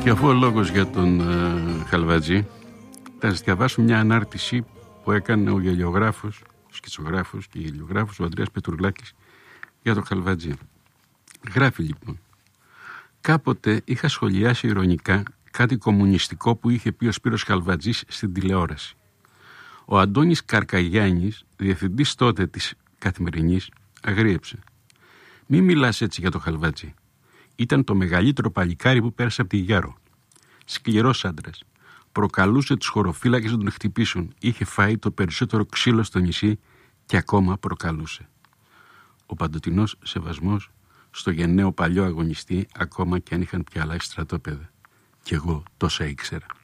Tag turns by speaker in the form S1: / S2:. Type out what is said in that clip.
S1: Και αφού ο λόγος για τον Χαλβατζή, θα σας διαβάσω μια ανάρτηση που έκανε ο γελιογράφος, ο σκητσογράφος και γελιογράφος, ο Ανδρέας Πετρουλάκης, για τον Χαλβατζή. Γράφει λοιπόν: κάποτε είχα σχολιάσει ειρωνικά κάτι κομμουνιστικό που είχε πει ο Σπύρος Χαλβατζής στην τηλεόραση. Ο Αντώνης Καρκαγιάννης, διευθυντής τότε της Καθημερινής, αγρίεψε: «Μη μιλάς έτσι για τον Χαλβατζή. Ήταν το μεγαλύτερο παλικάρι που πέρασε από τη Γιάρο. Σκληρός άντρας. Προκαλούσε τους χωροφύλακες να τον χτυπήσουν. Είχε φάει το περισσότερο ξύλο στο νησί και ακόμα προκαλούσε». Ο παντοτινός σεβασμός στο γενναίο παλιό αγωνιστή, ακόμα και αν είχαν πια αλλάξει στρατόπεδα. Κι εγώ τόσα ήξερα.